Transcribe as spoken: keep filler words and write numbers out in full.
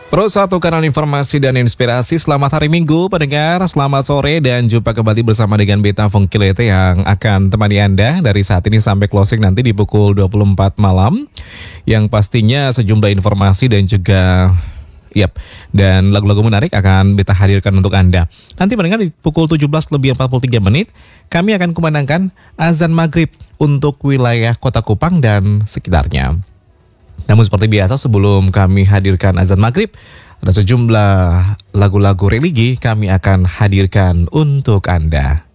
Pro satu kanal informasi dan inspirasi. Selamat hari Minggu pendengar, selamat sore dan jumpa kembali bersama dengan Beta Fongkilete yang akan temani Anda dari saat ini sampai closing nanti di pukul dua puluh empat malam. Yang pastinya sejumlah informasi dan juga Yap, dan lagu-lagu menarik akan Beta hadirkan untuk Anda. Nanti pendengar di pukul tujuh belas lebih empat puluh tiga menit kami akan kumandangkan azan maghrib untuk wilayah Kota Kupang dan sekitarnya. Namun seperti biasa sebelum kami hadirkan azan maghrib, ada sejumlah lagu-lagu religi kami akan hadirkan untuk Anda.